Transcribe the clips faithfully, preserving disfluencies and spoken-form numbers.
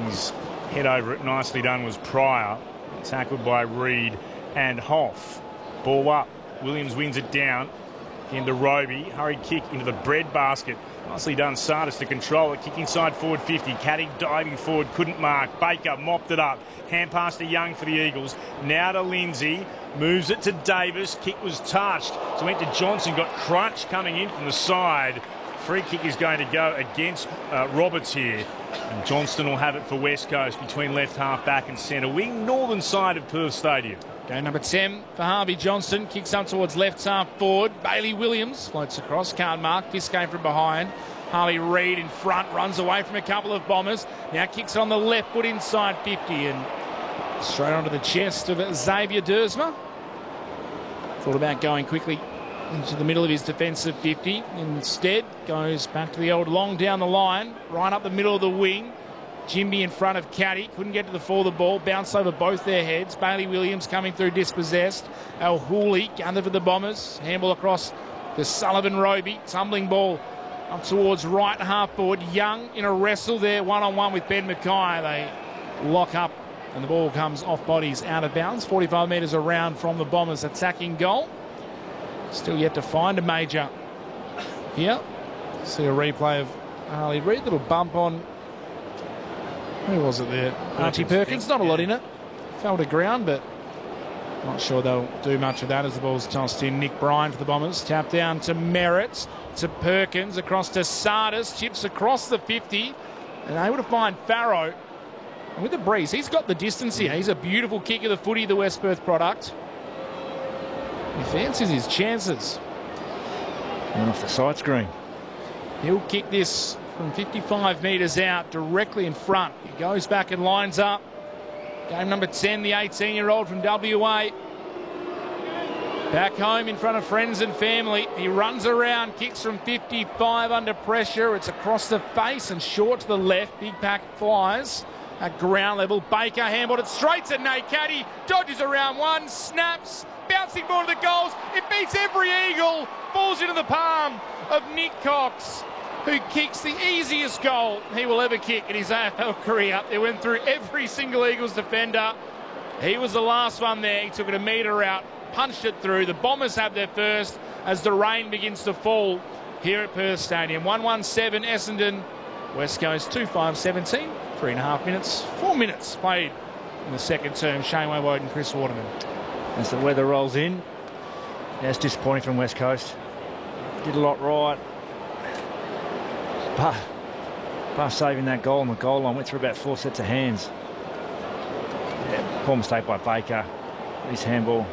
his head over it, nicely done, was Pryor. Tackled by Reed and Hoff. Ball up. Williams wins it down. Into Roby. Hurried kick into the bread basket. Nicely done, Sardis to control it. Kick inside forward fifty. Caddy diving forward, couldn't mark. Baker mopped it up. Hand pass to Young for the Eagles. Now to Lindsay. Moves it to Davis. Kick was touched. So went to Johnson. Got Crunch coming in from the side. Free kick is going to go against uh, Roberts here. And Johnston will have it for West Coast between left half back and centre wing. Northern side of Perth Stadium. Game number ten for Harvey Johnston. Kicks up towards left half forward. Bailey Williams floats across. Can't mark. This came from behind. Harley Reid in front. Runs away from a couple of Bombers. Now kicks on the left foot inside fifty. And straight onto the chest of Xavier Dersma. Thought about going quickly into the middle of his defensive fifty. Instead, goes back to the old long down the line. Right up the middle of the wing. Jimby in front of Caddy. Couldn't get to the fall of the ball. Bounced over both their heads. Bailey Williams coming through dispossessed. Al Hooley gather for the Bombers. Handball across to Sullivan Roby. Tumbling ball up towards right half forward. Young in a wrestle there. One-on-one with Ben Mackay. They lock up and the ball comes off bodies out of bounds. forty-five metres around from the Bombers' attacking goal. Still yet to find a major here. See a replay of Harley Reid. Little bump on... Who was it there? Archie Perkins. Not a lot in it. Fell to ground, but not sure they'll do much of that as the ball's tossed in. Nick Bryan for the Bombers. Tap down to Merritt, to Perkins, across to Sardis. Chips across the fifty. And able to find Farrow. And with the breeze, he's got the distance here. He's a beautiful kick of the footy, the West Perth product. He fancies his chances. And off the side screen. He'll kick this from fifty-five metres out, directly in front. He goes back and lines up. Game number ten, the eighteen-year-old from W A. Back home in front of friends and family. He runs around, kicks from fifty-five under pressure. It's across the face and short to the left. Big pack flies at ground level. Baker handballed it straight to Nate Caddy. Dodges around one, snaps. Bouncing ball to the goals. It beats every Eagle. Falls into the palm of Nick Cox, who kicks the easiest goal he will ever kick in his A F L career. It went through every single Eagles defender. He was the last one there. He took it a metre out, punched it through. The Bombers have their first as the rain begins to fall here at Perth Stadium. one one seven Essendon. West Coast two five seventeen. Three and a half minutes. Four minutes played in the second term. Shane Wood and Chris Waterman. As the weather rolls in, that's disappointing from West Coast. Did a lot right. But past saving that goal on the goal line, went through about four sets of hands. Yeah, poor mistake by Baker. His handball.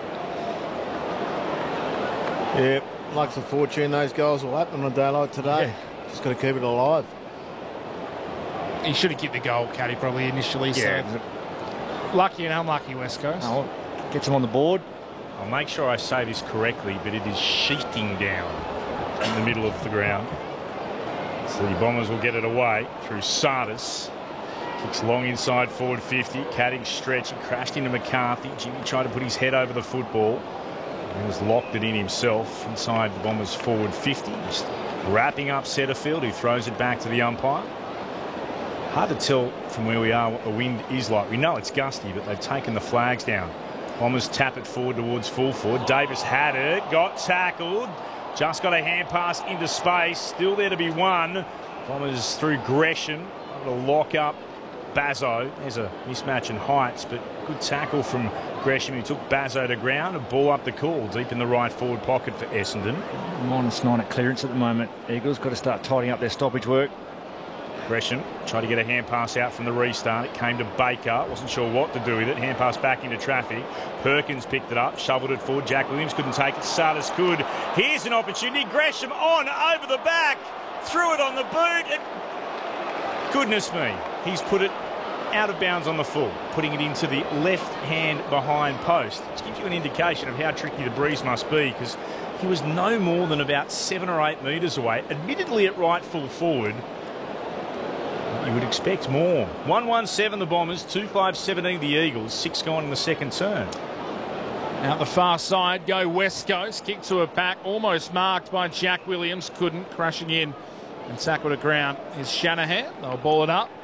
Yeah, luck of fortune, those goals will happen on a day like today. Yeah. Just got to keep it alive. He should have kicked the goal, Caddy, probably initially. Yeah. So lucky and unlucky, West Coast. Oh, gets him on the board. I'll make sure I say this correctly, but it is sheeting down in the middle of the ground. So the Bombers will get it away through Sardis. Kicks long inside forward fifty. Caddy stretch. He crashed into McCarthy. Jimmy tried to put his head over the football. He was locked it in himself inside the Bombers forward fifty. Just wrapping up Setterfield, who throws it back to the umpire. Hard to tell from where we are what the wind is like. We know it's gusty, but they've taken the flags down. Bombers tap it forward towards full forward. Davis had it, got tackled. Just got a hand pass into space. Still there to be won. Bombers through Gresham. Able to lock up Bazzo. There's a mismatch in heights, but good tackle from Gresham, who took Bazzo to ground. A ball up the call, deep in the right forward pocket for Essendon. Minus nine at clearance at the moment. Eagles got to start tidying up their stoppage work. Gresham tried to get a hand pass out from the restart. It came to Baker. Wasn't sure what to do with it. Hand pass back into traffic. Perkins picked it up, shoveled it forward. Jack Williams couldn't take it. Sardis could. Here's an opportunity. Gresham on over the back. Threw it on the boot. It... Goodness me. He's put it out of bounds on the full, putting it into the left hand behind post. Which gives you an indication of how tricky the breeze must be, because he was no more than about seven or eight metres away. Admittedly at right full forward. You would expect more. one one seven the Bombers, two five seventeen the Eagles, six gone in the second turn. Out the far side go West Coast, kick to a pack, almost marked by Jack Williams, couldn't, crashing in and tackled to ground is Shanahan. They'll ball it up.